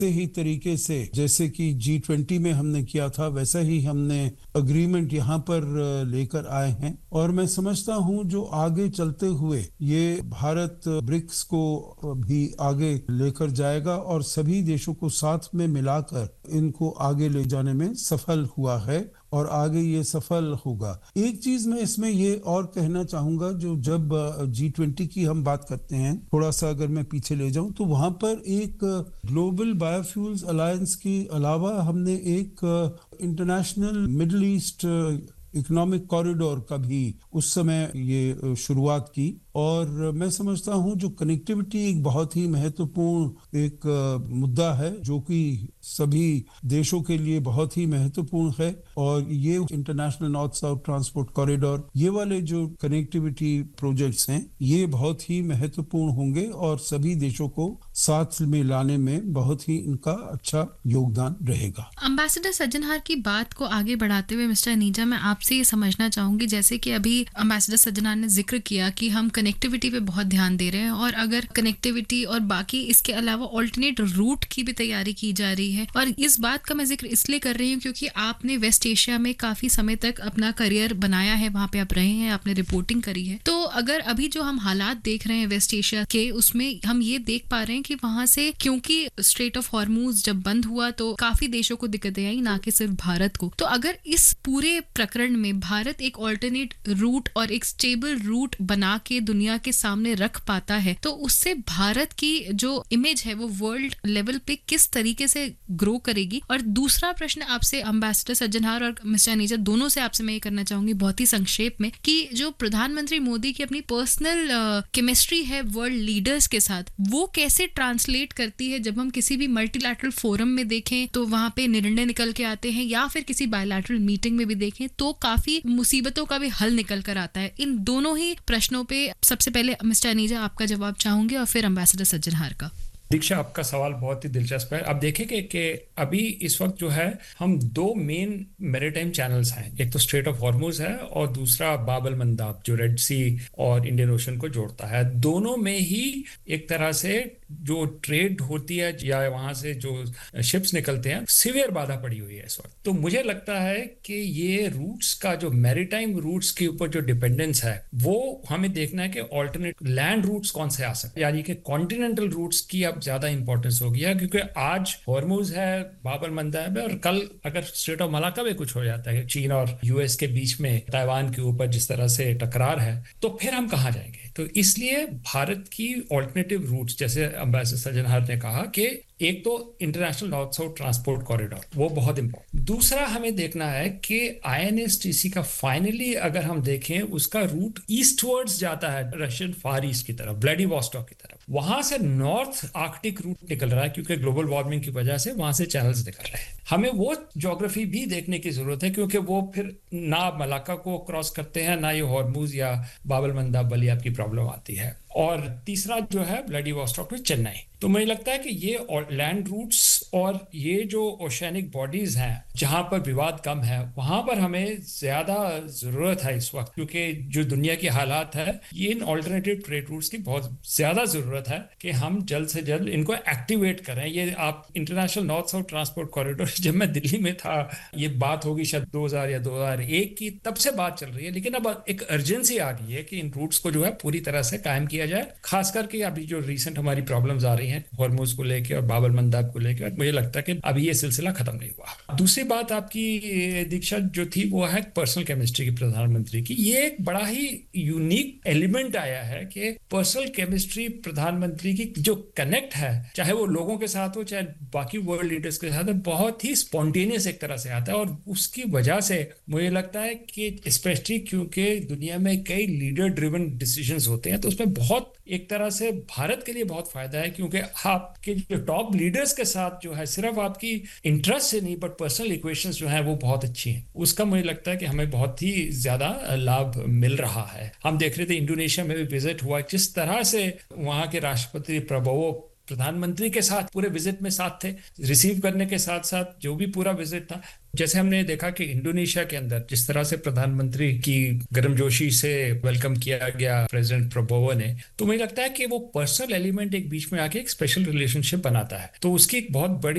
ही तरीके से जैसे कि G20 में हमने किया था, वैसा ही हमने अग्रीमेंट यहाँ पर लेकर आए हैं। और मैं समझता हूँ जो आगे चलते हुए ये भारत ब्रिक्स को भी आगे लेकर जाएगा और सभी देशों को साथ में मिलाकर इनको आगे ले जाने में सफल हुआ है और आगे ये सफल होगा। एक चीज मैं इसमें ये और कहना चाहूंगा, जो जब G20 की हम बात करते हैं, थोड़ा सा अगर मैं पीछे ले जाऊं, तो वहां पर एक ग्लोबल बायोफ्यूल्स अलायंस के अलावा हमने एक international middle east economic corridor का भी उस समय ये शुरुआत की। और मैं समझता हूं जो कनेक्टिविटी एक बहुत ही महत्वपूर्ण एक मुद्दा है, जो कि सभी देशों के लिए बहुत ही महत्वपूर्ण है। और ये international north south transport corridor, ये वाले जो कनेक्टिविटी प्रोजेक्ट्स हैं, ये बहुत ही महत्वपूर्ण होंगे और सभी देशों को साथ में लाने में बहुत ही इनका अच्छा योगदान रहेगा। एम्बेसडर सज्जनहार की बात को आगे बढ़ाते हुए मिस्टर अनीजा, मैं आपसे ये समझना चाहूंगी, जैसे कि अभी एम्बेसडर सज्जनहार ने जिक्र किया कि हम कनेक्टिविटी पे बहुत ध्यान दे रहे हैं, और अगर कनेक्टिविटी और बाकी इसके अलावा ऑल्टरनेट रूट की भी तैयारी की जा रही है। और इस बात का मैं जिक्र इसलिए कर रही हूँ क्योंकि आपने वेस्ट एशिया में काफी समय तक अपना करियर बनाया है, वहां पे आप रहे हैं, आपने रिपोर्टिंग करी है। तो अगर अभी जो हम हालात देख रहे हैं वेस्ट एशिया के, उसमें हम ये देख पा रहे हैं कि वहां से, क्योंकि स्ट्रेट ऑफ हॉर्मूज जब बंद हुआ तो काफी देशों को दिक्कतें आई, ना कि सिर्फ भारत को। तो अगर इस पूरे प्रकरण में भारत एक ऑल्टरनेट रूट और एक स्टेबल रूट बना के दुनिया के सामने रख पाता है, तो उससे भारत की जो इमेज है वो वर्ल्ड लेवल पे किस तरीके से ग्रो करेगी। और दूसरा प्रश्न आपसे एम्बेसडर सज्जनहार और मिस्टर अनीजा, दोनों से आपसे मैं ये करना चाहूंगी बहुत ही संक्षेप में, कि जो प्रधानमंत्री मोदी की अपनी पर्सनल केमिस्ट्री है वर्ल्ड लीडर्स के साथ, वो कैसे ट्रांसलेट करती है जब हम किसी भी मल्टीलैटरल फोरम में देखें तो वहां पे निर्णय निकल के आते हैं, या फिर किसी बायलैटरल मीटिंग में भी देखें तो काफी मुसीबतों का भी हल निकल कर आता है। इन दोनों ही प्रश्नों पे सबसे पहले मिस्टर अनीजा आपका जवाब चाहूंगी और फिर एम्बेसडर सज्जनहार का। दीक्षा, आपका सवाल बहुत ही दिलचस्प है। अब देखें कि अभी इस वक्त जो है हम दो मेन मैरीटाइम चैनल्स हैं, एक तो स्ट्रेट ऑफ हॉर्मूज है और दूसरा बाब अल मंदाब जो रेड सी और इंडियन ओशन को जोड़ता है। दोनों में ही एक तरह से जो ट्रेड होती है या वहां से जो शिप्स निकलते हैं, सीवियर बाधा पड़ी हुई है इस वक्त। तो मुझे लगता है कि ये रूट्स का जो मैरीटाइम रूट्स के ऊपर जो डिपेंडेंस है, वो हमें देखना है कि ऑल्टरनेट लैंड रूट्स कौन से आ सकते हैं, यानी कि कॉन्टिनेंटल रूट्स की अब ज्यादा इंपॉर्टेंस हो गया, क्योंकि आज हॉर्मूज है, बाब अल मंदाब है, और कल अगर स्ट्रेट ऑफ मलाक्का में कुछ हो जाता है, चीन और यूएस के बीच में ताइवान के ऊपर जिस तरह से टकरार है, तो फिर हम कहाँ जाएंगे। तो इसलिए भारत की ऑल्टरनेटिव रूट्स, जैसे एम्बेसडर सज्जनहार ने कहा कि एक तो international north south transport corridor, वो बहुत इंपॉर्टेंट। दूसरा हमें देखना है कि आईएनएसटीसी का फाइनली अगर हम देखें, उसका रूट ईस्टवर्ड्स जाता है, रशियन फार ईस्ट की तरफ, व्लादिवोस्टॉक की तरफ। वहां से नॉर्थ आर्कटिक रूट निकल रहा है, क्योंकि ग्लोबल वार्मिंग की वजह से वहां से चैनल्स निकल रहे हैं। हमें वो ज्योग्राफी भी देखने की जरूरत है, क्योंकि वो फिर ना मलाक्का को क्रॉस करते हैं, ना ये हॉर्मूज या बाब अल मंदाब वाली आपकी प्रॉब्लम आती है। और तीसरा जो है व्लादिवोस्टॉक टू चेन्नई। तो मुझे लगता है कि ये लैंड रूट्स और ये जो ओशियनिक बॉडीज हैं जहां पर विवाद कम है, वहां पर हमें ज्यादा जरूरत है इस वक्त, क्योंकि जो दुनिया की हालात है, ये इन ऑल्टरनेटिव ट्रेड रूट्स की बहुत ज्यादा जरूरत है कि हम जल्द से जल्द इनको एक्टिवेट करें। ये आप international north south transport corridor, जब मैं दिल्ली में था, ये बात होगी शायद 2000 या 2001 की, तब से बात चल रही है, लेकिन अब एक अर्जेंसी आ गई है कि इन रूट्स को जो है पूरी तरह से कायम किया जाए। खास करके अभी जो रिसेंट हमारी प्रॉब्लम्स आ रही हैं हॉर्मूज को लेकर और बाब अल मंदाब को लेकर, मुझे लगता है कि अभी ये सिलसिला खत्म नहीं हुआ। दूसरी बात आपकी दीक्षा जो थी, वो है पर्सनल केमिस्ट्री की प्रधानमंत्री की। ये एक बड़ा ही यूनिक एलिमेंट आया है कि पर्सनल केमिस्ट्री प्रधानमंत्री की जो कनेक्ट है, चाहे वो लोगों के साथ हो चाहे बाकी वर्ल्ड लीडर्स के साथ, बहुत ही स्पॉन्टेनियस एक तरह से आता है। और उसकी वजह से मुझे लगता है कि स्पेशली क्योंकि दुनिया में कई लीडर ड्रिवन डिसीजंस होते हैं, तो उसमें बहुत एक तरह से भारत के लिए बहुत फायदा है, क्योंकि आपके जो टॉप लीडर्स के साथ जो है, सिर्फ आपकी इंटरेस्ट से नहीं बट पर्सनल इक्वेशंस जो है वो बहुत अच्छी हैं। उसका मुझे लगता है कि हमें बहुत ही ज्यादा लाभ मिल रहा है। हम देख रहे थे इंडोनेशिया में भी विजिट हुआ, जिस तरह से वहां के राष्ट्रपति प्रबोवो प्रधानमंत्री के साथ पूरे विजिट में साथ थे, रिसीव करने के साथ साथ जो भी पूरा विजिट था। जैसे हमने देखा कि इंडोनेशिया के अंदर जिस तरह से प्रधानमंत्री की गर्मजोशी से वेलकम किया गया प्रेसिडेंट प्रबोवो ने, तो मुझे लगता है कि वो पर्सनल एलिमेंट एक बीच में आके एक स्पेशल रिलेशनशिप बनाता है। तो उसकी एक बहुत बड़ी